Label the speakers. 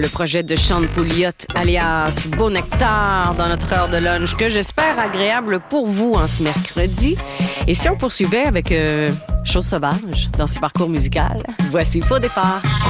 Speaker 1: le projet de Sean Pouliot, alias Beau Nectar, dans notre heure de lunch, que j'espère agréable pour vous en ce mercredi. Et si on poursuivait avec Chose sauvage dans ses parcours musical, voici Faux départ.